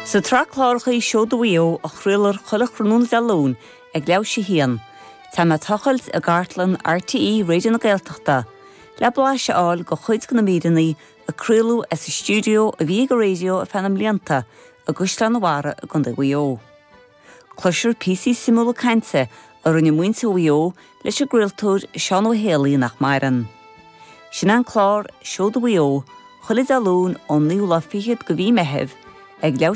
Sa trachlárchaí seo do bhío a chruilar chuile chrúnún zalún ag leabh sé hían. Tá me tochailt a gartlan RTE Radio na Gaeltachta. Le bláise áil go chuid go na míireannaí a cruilú as sa stúdio a bhí go radio a fenam líanta a guslan na bhara a gunda bhío. Cloisiir PC simúla cainte a rinne muinte bhío leis a griltóir Seán Ó Héalaí nach mairan. Sin an chlár seo do bhío chuile zalún ó níú le fichiad go bhí mehebh ag leabh